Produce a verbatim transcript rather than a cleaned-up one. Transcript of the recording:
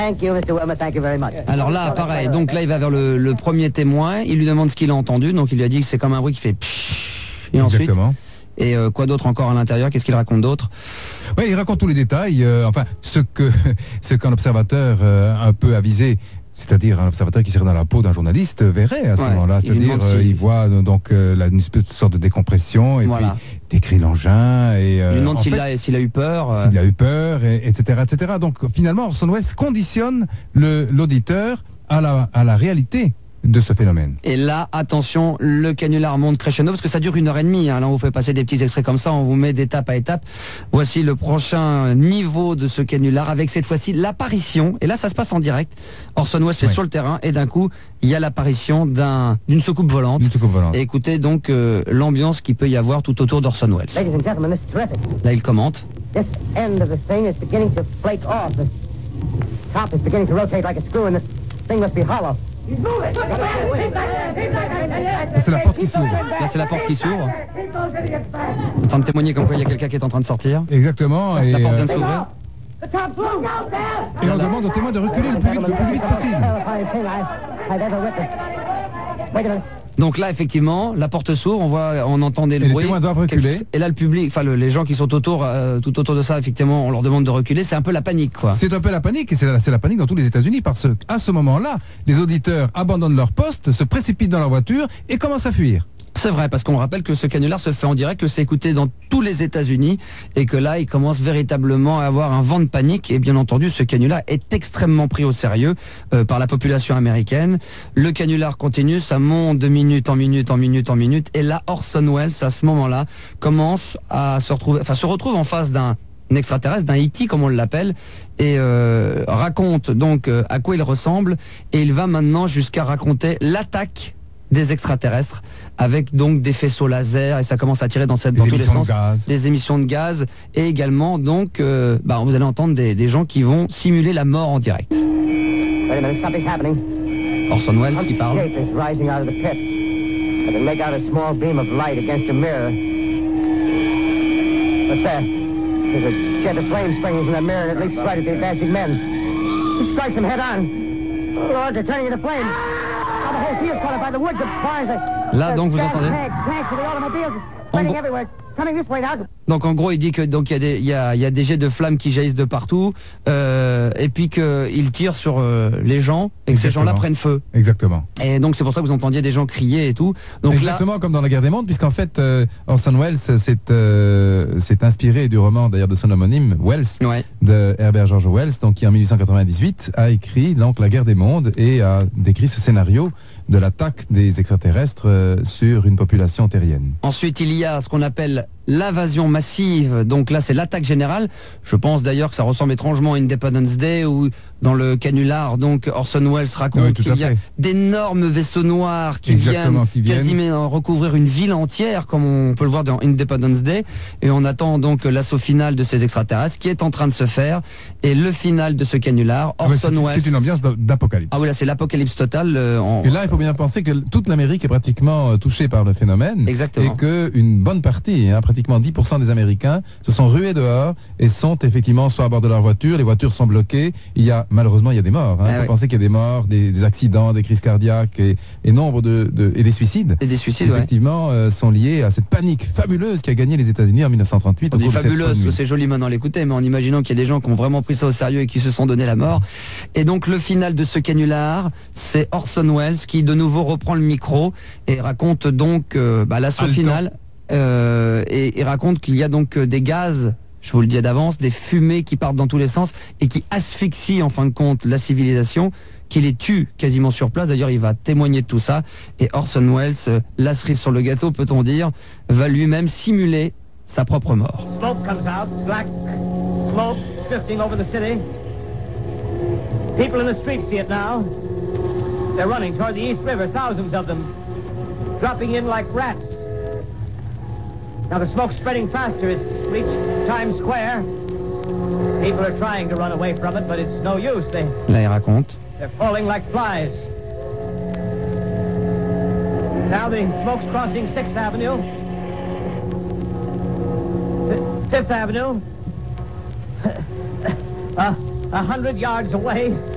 Thank you, mister Wilmer, thank you very much. Alors là, pareil, donc là il va vers le, le premier témoin, il lui demande ce qu'il a entendu, donc il lui a dit que c'est comme un bruit qui fait pshhh, et ensuite, Exactement. et euh, quoi d'autre encore à l'intérieur, qu'est-ce qu'il raconte d'autre? Oui, il raconte tous les détails, euh, enfin, ce que ce qu'un observateur euh, un peu avisé, c'est-à-dire un observateur qui serait dans la peau d'un journaliste, verrait à ce Ouais, moment-là. il lui C'est-à-dire, demande euh, si- il voit euh, donc euh, la, une espèce de sorte de décompression, et Voilà. puis décrit l'engin, et euh, Il lui demande en s'il fait, a, s'il a eu peur. euh, s'il a eu peur, et, etc., et cetera. Donc finalement, Orson Welles conditionne le- l'auditeur à la, à la réalité de ce phénomène. Et là, attention, le canular monte crescendo, parce que ça dure une heure et demie. Hein. Là, on vous fait passer des petits extraits comme ça, on vous met d'étape à étape. Voici le prochain niveau de ce canular, avec cette fois-ci l'apparition, et là, ça se passe en direct. Orson Welles est Ouais. sur le terrain, et d'un coup, il y a l'apparition d'un, d'une soucoupe volante. Une soucoupe volante. Et écoutez donc euh, l'ambiance qu'il peut y avoir tout autour d'Orson Welles. Ladies and gentlemen, this is terrific. Là, il commente. This end of the thing is beginning to flake off. The top is beginning to rotate like a screw, and this thing must be hollow. C'est la porte qui s'ouvre. Là, c'est la porte qui s'ouvre. En train de témoigner comme quoi il y a quelqu'un qui est en train de sortir. Exactement. Et, La porte vient euh, de s'ouvrir. et on demande au témoin de reculer le plus vite, le plus vite possible. Wait a minute. Donc là, effectivement, la porte s'ouvre, on voit, on entendait le Et les bruit. témoins doivent reculer. Et là, le public, enfin le- les gens qui sont autour, euh, tout autour de ça, effectivement, on leur demande de reculer. C'est un peu la panique, quoi. C'est un peu la panique, et c'est la, c'est la panique dans tous les États-Unis, parce qu'à ce moment-là, les auditeurs abandonnent leur poste, se précipitent dans leur voiture et commencent à fuir. C'est vrai, parce qu'on rappelle que ce canular se fait en direct, que c'est écouté dans tous les États-Unis, et que là, il commence véritablement à avoir un vent de panique. Et bien entendu, ce canular est extrêmement pris au sérieux euh, par la population américaine. Le canular continue, ça monte de minute en minute en minute en minute, et là, Orson Welles, à ce moment-là, commence à se retrouver, enfin, se retrouve en face d'un extraterrestre, d'un E T comme on l'appelle, et euh, raconte donc euh, à quoi il ressemble, et il va maintenant jusqu'à raconter l'attaque des extraterrestres, avec donc des faisceaux laser, et ça commence à tirer dans, cette, Des dans tous les émissions de sens, gaz. des émissions de gaz, et également donc euh, bah, vous allez entendre des, des gens qui vont simuler la mort en direct. Wait a minute, something's happening. Orson Welles qui Some parle. shape is rising out of the pit. I can make out a small beam of light against a mirror. What's that? There's a jet of flame springing from the mirror, and it leaps right at the advancing men. It strikes them head on. Oh, Lord, they're turning into flame. Now the whole field's caught up by the woods, the barns, the... Là, donc, vous the entendez? Tanks, tanks, the automobiles, En spreading gros- everywhere. Coming this way now. Donc en gros, il dit que donc il y a des il y a, il y a des jets de flammes qui jaillissent de partout, euh, et puis qu'il tire sur euh, les gens, et que ces Exactement. gens-là prennent feu. Exactement. Et donc c'est pour ça que vous entendiez des gens crier et tout. Donc Exactement comme dans la guerre des mondes, puisqu'en fait, euh, Orson Welles s'est euh, s'est inspiré du roman d'ailleurs de son homonyme, Wells, là, ouais. de Herbert George Wells, donc qui en mille huit cent quatre-vingt-dix-huit a écrit donc La guerre des mondes et a décrit ce scénario de l'attaque des extraterrestres euh, sur une population terrienne. Ensuite, il y a ce qu'on appelle l'invasion massive. Donc là, c'est l'attaque générale. Je pense d'ailleurs que ça ressemble étrangement à Independence Day, où dans le canular, donc Orson Welles raconte Oui, tout qu'il à y a fait. d'énormes vaisseaux noirs qui Exactement, viennent qui viennent. quasiment recouvrir une ville entière, comme on peut le voir dans Independence Day. Et on attend donc l'assaut final de ces extraterrestres qui est en train de se faire. Et le final de ce canular, Ah ouais, Orson c'est- Welles. C'est une ambiance d'a- d'apocalypse. Ah oui, là, c'est l'apocalypse totale. euh, en- Et là, il faut bien penser que toute l'Amérique est pratiquement euh, touchée par le phénomène. Exactement. Et qu'une bonne partie, hein, pratiquement dix pour cent des Américains, se sont rués dehors et sont effectivement soit à bord de leur voiture, les voitures sont bloquées. Il y a, malheureusement, il y a des morts. Il Ah faut oui. penser qu'il y a des morts, des, des accidents, des crises cardiaques et, et nombre de, de- et des suicides. Et des Qui, suicides, ouais. effectivement, euh, sont liés à cette panique fabuleuse qui a gagné les États-Unis en mille neuf cent trente-huit. On au dit cours de cette fabuleuse, nuit. c'est joli maintenant à l'écouter, mais en imaginant qu'il y a des gens qui ont vraiment pris ça au sérieux et qui se sont donné la mort. Et donc le final de ce canular, c'est Orson Welles qui de nouveau reprend le micro et raconte donc euh, bah, l'assaut Haletant. final, euh, et, et raconte qu'il y a donc euh, des gaz, je vous le dis d'avance, des fumées qui partent dans tous les sens et qui asphyxient en fin de compte la civilisation, qui les tue quasiment sur place. D'ailleurs, il va témoigner de tout ça. Et Orson Welles, euh, la cerise sur le gâteau, peut-on dire, va lui-même simuler sa propre mort. Smoke comes out, black smoke drifting over the city. People in the streets see it now. They're running toward the East River, thousands of them, dropping in like rats. Now the smoke's spreading faster. It's reached Times Square. People are trying to run away from it, but it's no use. They, Là, il raconte. they're falling like flies. Now the smoke's crossing sixth Avenue. Fifth Avenue. Uh, a hundred yards away.